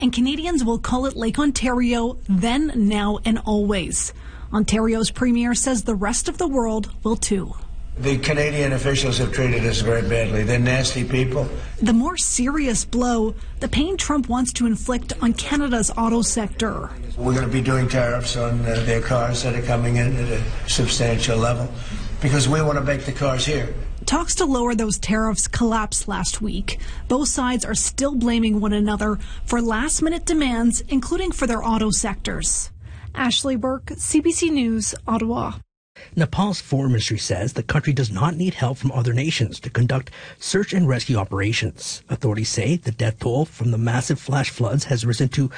and Canadians will call it Lake Ontario then, now, and always. Ontario's premier says the rest of the world will too. The Canadian officials have treated us very badly. They're nasty people. The more serious blow, the pain Trump wants to inflict on Canada's auto sector. We're going to be doing tariffs on their cars that are coming in at a substantial level because we want to make the cars here. Talks to lower those tariffs collapsed last week. Both sides are still blaming one another for last-minute demands, including for their auto sectors. Ashley Burke, CBC News, Ottawa. Nepal's foreign ministry says the country does not need help from other nations to conduct search and rescue operations. Authorities say the death toll from the massive flash floods has risen to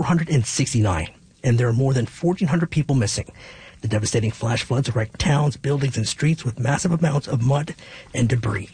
469, and there are more than 1,400 people missing. The devastating flash floods wrecked towns, buildings, and streets with massive amounts of mud and debris.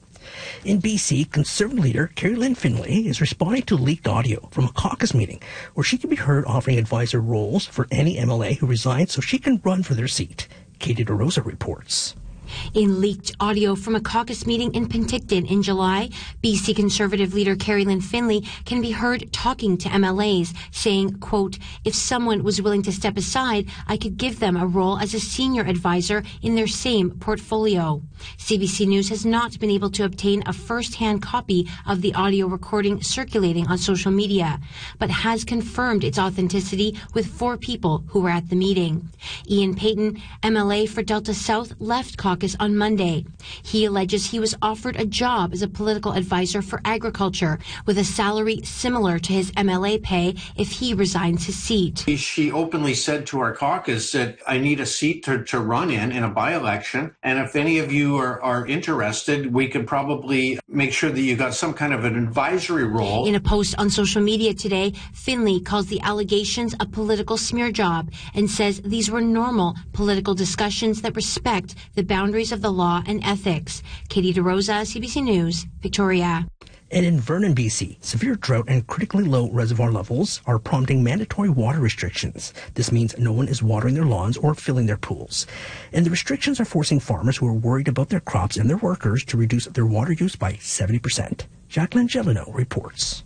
In BC, Conservative leader Kerry-Lynne Finlay is responding to leaked audio from a caucus meeting where she can be heard offering advisor roles for any MLA who resigns so she can run for their seat. Katie DeRosa reports. In leaked audio from a caucus meeting in Penticton in July, BC Conservative leader Kerry-Lynne Finlay can be heard talking to MLAs, saying, quote, if someone was willing to step aside, I could give them a role as a senior advisor in their same portfolio. CBC News has not been able to obtain a first-hand copy of the audio recording circulating on social media, but has confirmed its authenticity with 4 people who were at the meeting. Ian Payton, MLA for Delta South, left caucus on Monday. He alleges he was offered a job as a political advisor for agriculture with a salary similar to his MLA pay if he resigns his seat. She openly said to our caucus that I need a seat to run in a by-election, and if any of you are interested, we could probably make sure that you got some kind of an advisory role. In a post on social media today, Finlay calls the allegations a political smear job and says these were normal political discussions that respect the boundaries of the law and ethics. Katie DeRosa, CBC News, Victoria. And in Vernon, BC, severe drought and critically low reservoir levels are prompting mandatory water restrictions. This means no one is watering their lawns or filling their pools. And the restrictions are forcing farmers who are worried about their crops and their workers to reduce their water use by 70%. Jacqueline Gelino reports.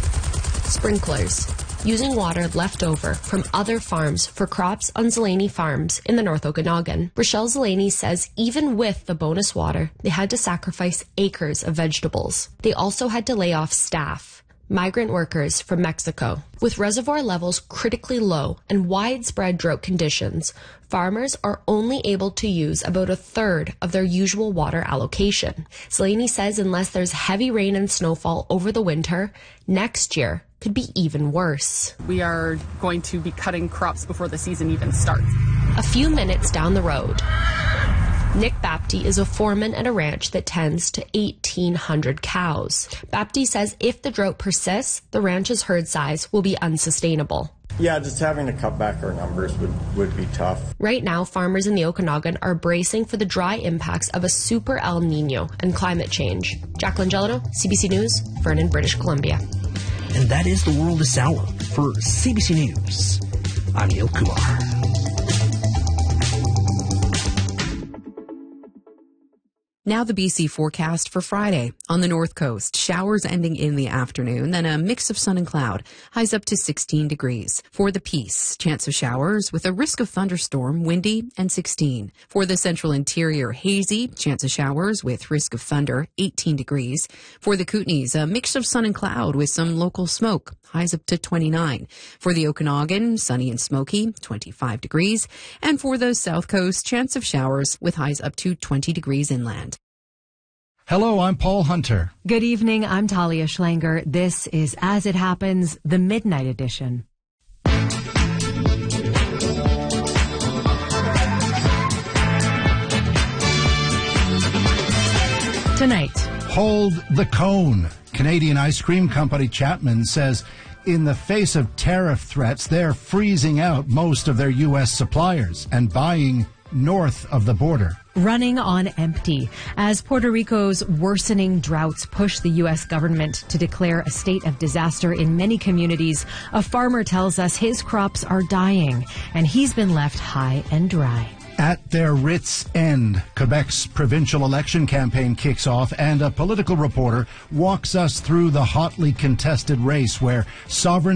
Sprinklers. Using water left over from other farms for crops on Zeleny Farms in the North Okanagan. Rochelle Zeleny says even with the bonus water, they had to sacrifice acres of vegetables. They also had to lay off staff, migrant workers from Mexico. With reservoir levels critically low and widespread drought conditions, farmers are only able to use about a third of their usual water allocation. Zeleny says unless there's heavy rain and snowfall over the winter, next year could be even worse. We are going to be cutting crops before the season even starts. A few minutes down the road, Nick Bapty is a foreman at a ranch that tends to 1,800 cows. Bapty says if the drought persists, the ranch's herd size will be unsustainable. Yeah, just having to cut back our numbers would be tough. Right now, farmers in the Okanagan are bracing for the dry impacts of a super El Nino and climate change. Jacqueline Gelino, CBC News, Vernon, British Columbia. And that is the world this hour. For CBC News, I'm Neil Kumar. Now the BC forecast for Friday. On the north coast, showers ending in the afternoon, then a mix of sun and cloud. Highs up to 16 degrees. For the Peace, chance of showers with a risk of thunderstorm, windy, and 16. For the central interior, hazy, chance of showers with risk of thunder, 18 degrees. For the Kootenays, a mix of sun and cloud with some local smoke. Highs up to 29. For the Okanagan, sunny and smoky, 25 degrees. And for the south coast, chance of showers with highs up to 20 degrees inland. Hello, I'm Paul Hunter. Good evening, I'm Talia Schlanger. This is As It Happens, the Midnight Edition. Tonight. Hold the cone. Canadian ice cream company Chapman says in the face of tariff threats, they're freezing out most of their U.S. suppliers and buying north of the border. Running on empty as Puerto Rico's worsening droughts push the U.S. government to declare a state of disaster in many communities. A farmer tells us his crops are dying and he's been left high and dry. At their wits' end, Quebec's provincial election campaign kicks off, and a political reporter walks us through the hotly contested race where sovereign